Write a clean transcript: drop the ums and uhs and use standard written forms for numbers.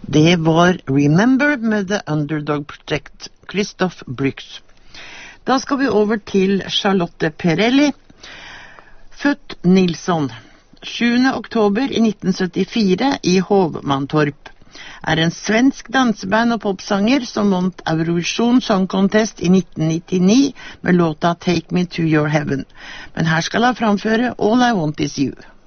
Det var Remember med The Underdog Project, Christoph Brooks. Da skal vi over til Charlotte Perrelli, født Nilsson, 7. oktober i 1974 i Hovmantorp. En svensk danseband og popsanger som vant Eurovision Song Contest i 1999 med låta Take Me to Your Heaven. Men her skal han framføre All I Want Is You.